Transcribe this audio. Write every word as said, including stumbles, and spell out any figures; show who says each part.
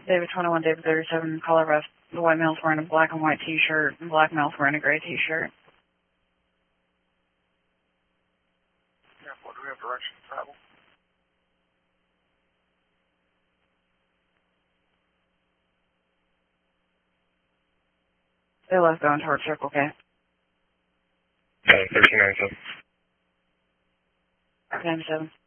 Speaker 1: David twenty-one, David thirty-seven, color vest. The white male's wearing a black and white t-shirt, and black male's wearing a gray t-shirt.
Speaker 2: Yeah, what do we have direction to travel?
Speaker 1: They left going towards Circle K.
Speaker 3: Uh, thirteen ninety-seven.
Speaker 1: ninety-seven.